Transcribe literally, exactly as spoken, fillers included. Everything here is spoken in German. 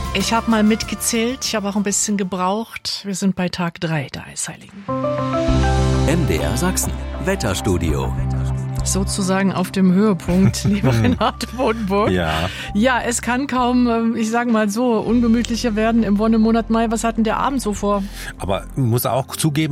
Ich habe mal mitgezählt, ich habe auch ein bisschen gebraucht. Wir sind bei Tag drei der Eisheiligen. M D R Sachsen, Wetterstudio. Sozusagen auf dem Höhepunkt, lieber Renate Bodenburg. Ja. Ja, es kann kaum, ich sage mal so, ungemütlicher werden im Wonnemonat Mai. Was hat denn der Abend so vor? Aber muss auch zugeben,